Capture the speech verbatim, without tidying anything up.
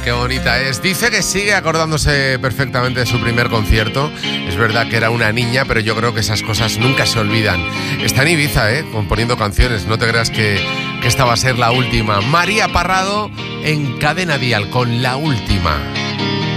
Qué bonita es. Dice que sigue acordándose perfectamente de su primer concierto. Es verdad que era una niña, pero yo creo que esas cosas nunca se olvidan. Está en Ibiza, ¿eh? Componiendo canciones. No te creas que, que esta va a ser la última. María Parrado en Cadena Dial con La Última.